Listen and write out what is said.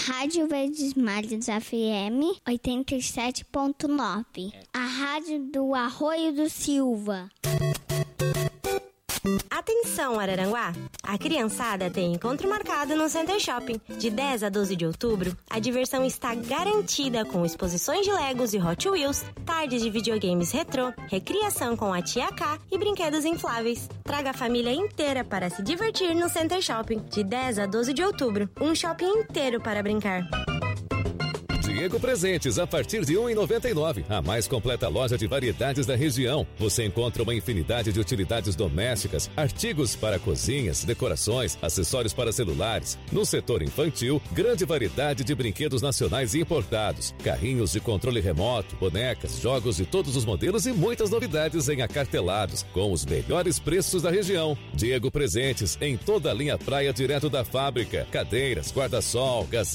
Rádio Verdes Mares FM 87.9. A rádio do Arroio do Silva. Atenção, Araranguá! A criançada tem encontro marcado no Center Shopping. De 10 a 12 de outubro, a diversão está garantida com exposições de Legos e Hot Wheels, tardes de videogames retrô, recriação com a Tia K e brinquedos infláveis. Traga a família inteira para se divertir no Center Shopping. De 10 a 12 de outubro, um shopping inteiro para brincar. Diego Presentes, a partir de R$ 1,99. A mais completa loja de variedades da região. Você encontra uma infinidade de utilidades domésticas, artigos para cozinhas, decorações, acessórios para celulares. No setor infantil, grande variedade de brinquedos nacionais e importados, carrinhos de controle remoto, bonecas, jogos de todos os modelos e muitas novidades em acartelados, com os melhores preços da região. Diego Presentes, em toda a linha praia direto da fábrica. Cadeiras, guarda-sol, gazeta.